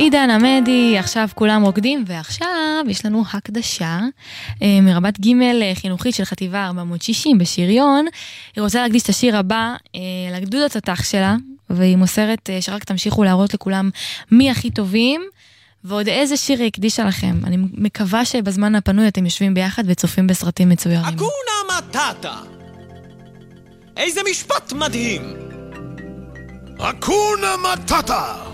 עידן עמדי, עכשיו כולם רוקדים, ועכשיו יש לנו הקדשה מרבת ג' חינוכית של חטיבה 460 בשריון. היא רוצה להקדיש את השיר הבא לגדוד התותח שלה, והיא מוסרת שרק תמשיכו להראות לכולם מי הכי טובים, ועוד איזה שיר היא הקדישה לכם. אני מקווה שבזמן הפנוי אתם יושבים ביחד וצופים בסרטים מצוירים. אקונה מטאטה, איזה משפט מדהים. אקונה מטאטה,